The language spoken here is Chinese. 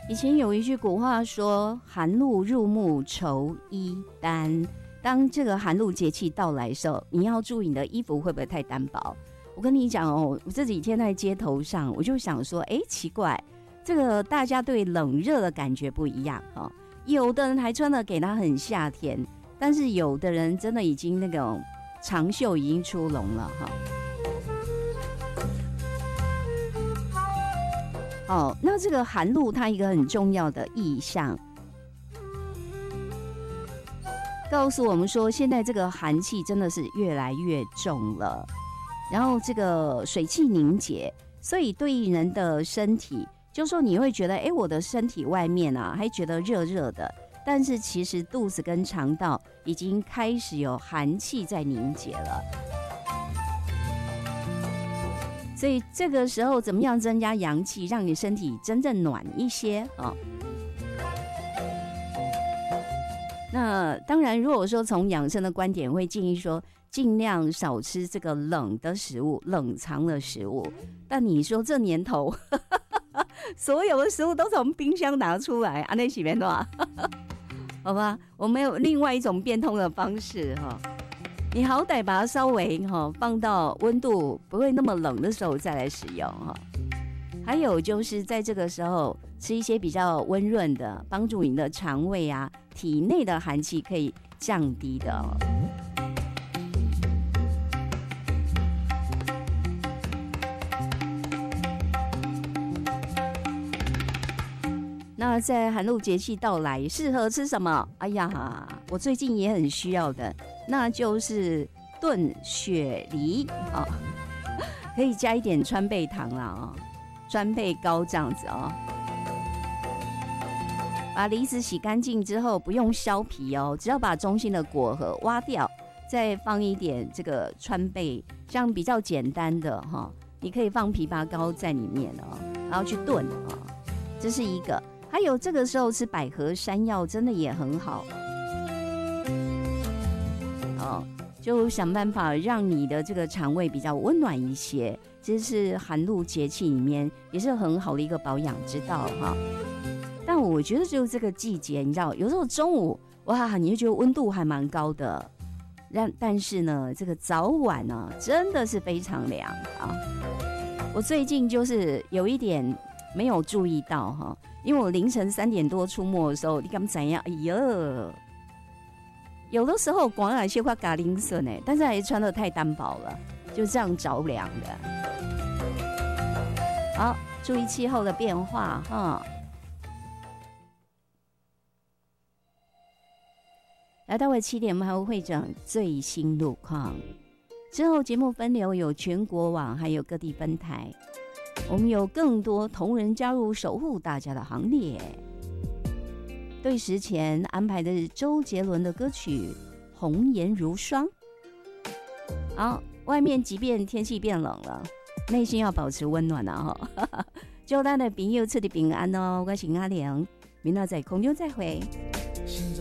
以前有一句古话说寒露入暮愁衣单，当这个寒露节气到来的时候，你要注意你的衣服会不会太单薄。我跟你讲哦，我这几天在街头上，我就想说，奇怪，这个大家对冷热的感觉不一样哦。有的人还穿的给他很夏天，但是有的人真的已经那种长袖已经出笼了哈。那这个寒露它一个很重要的意象，告诉我们说，现在这个寒气真的是越来越重了，然后这个水气凝结，所以对于人的身体，就是说你会觉得，我的身体外面啊还觉得热热的，但是其实肚子跟肠道已经开始有寒气在凝结了。所以这个时候怎么样增加阳气，让你身体真正暖一些哦？那当然，如果说从养生的观点，会建议说尽量少吃这个冷的食物、冷藏的食物。但你说这年头，所有的食物都从冰箱拿出来，那是变多，好吧？我们有另外一种变通的方式哈。你好歹把它稍微放到温度不会那么冷的时候再来使用哈。还有就是在这个时候吃一些比较温润的，帮助你的肠胃啊、体内的寒气可以降低的哦。那在寒露节气到来，适合吃什么？哎呀，我最近也很需要的，那就是炖雪梨啊，可以加一点川贝糖啦啊，川贝膏这样子啊。把梨子洗干净之后，不用削皮哦，只要把中心的果核挖掉，再放一点这个川贝，这样比较简单的哈。你可以放枇杷膏在里面哦，然后去炖啊，这是一个。还有这个时候吃百合山药真的也很好哦，就想办法让你的这个肠胃比较温暖一些，这是寒露节气里面也是很好的一个保养之道哈。但我觉得就这个季节，你知道，有时候中午哇，你就觉得温度还蛮高的，但是呢，这个早晚呢真的是非常凉啊。我最近就是有一点没有注意到哈，因为我凌晨3点多出没的时候，你敢怎样？哎呀，有的时候光来些块咖喱色呢，但是还穿得太单薄了，就这样着凉的。好，注意气候的变化哈。来到了7点，我们还会会诊最新路况。之后节目分流有全国网，还有各地分台。我们有更多同仁加入守护大家的行列。对时前安排的是周杰伦的歌曲《红颜如霜》。好，外面即便天气变冷了，内心要保持温暖啊！祝咱的朋友出的平安哦！我是阿玲，明仔载空中再会。